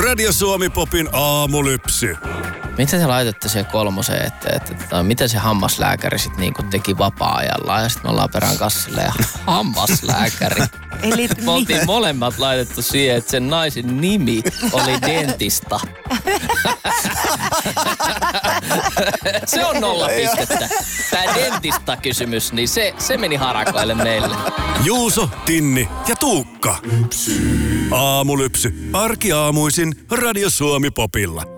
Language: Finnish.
Radio Suomi Popin aamulypsy. Miten te laitatte siihen kolmoseen, että miten se hammaslääkäri sitten niinku teki vapaa-ajalla ja sitten me ollaan perään kassille ja hammaslääkäri. Eli Me oltiin molemmat laitettu siihen, että sen naisen nimi oli dentista. Se on 0 pistettä. Tää dentista-kysymys, niin se meni harakoille meille. Juuso, Tinni ja Tuukka. Aamulypsy. Arkiaamuisin Radio Suomi Popilla.